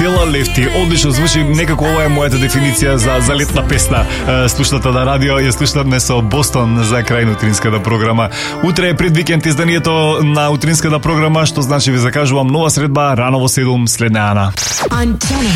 Тела Лефти. Одлично звучи, некако ова е мојата дефиниција за летна песна. Слушате на радио, ја слушаме со Бостон за крај на утринската програма. Утре е пред викенд изданието на утринската програма, што значи ви закажувам нова средба рано во 7 след неана.